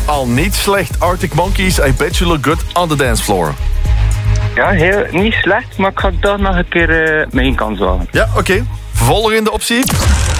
Al niet slecht. Arctic Monkeys, I bet you look good on the dance floor. Ja, niet slecht, maar ik ga daar nog een keer mijn kans wagen. Ja, oké. Volgende optie.